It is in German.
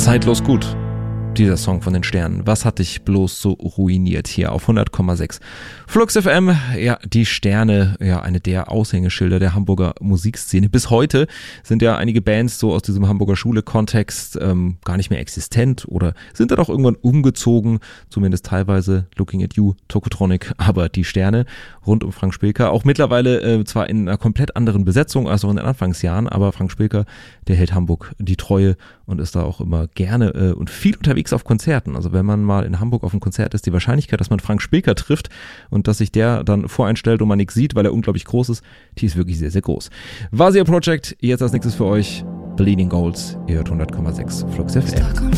Zeitlos gut. Dieser Song von den Sternen. Was hat dich bloß so ruiniert? Hier auf 100,6. Flux FM, ja, die Sterne, ja, eine der Aushängeschilder der Hamburger Musikszene. Bis heute sind ja einige Bands so aus diesem Hamburger Schule-Kontext gar nicht mehr existent oder sind dann auch irgendwann umgezogen, zumindest teilweise. Looking at You, Tokotronic, aber die Sterne rund um Frank Spilker. Auch mittlerweile zwar in einer komplett anderen Besetzung als auch in den Anfangsjahren, aber Frank Spilker, der hält Hamburg die Treue und ist da auch immer gerne und viel unterwegs auf Konzerten. Also wenn man mal in Hamburg auf einem Konzert ist, die Wahrscheinlichkeit, dass man Frank Spilker trifft und dass sich der dann voreinstellt und man nichts sieht, weil er unglaublich groß ist, die ist wirklich sehr, sehr groß. Vasia Project, jetzt als nächstes für euch Bleeding Goals, ihr hört 100,6 Flux FM.